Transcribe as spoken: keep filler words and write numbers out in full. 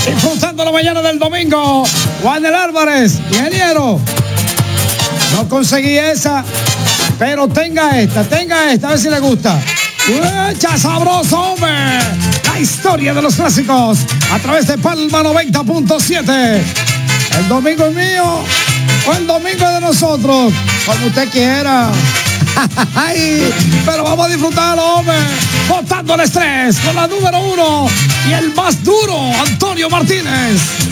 Disfrutando la mañana del domingo. Juanel Álvarez, ingeniero. No conseguí esa, pero tenga esta, tenga esta, a ver si le gusta. ¡Echa sabroso, hombre! La historia de los clásicos a través de Palma noventa punto siete. El domingo es mío o el domingo es de nosotros, como usted quiera. Ay, pero vamos a disfrutarlo, hombre. Botando el estrés con la número uno y el más duro, Antonio Martínez.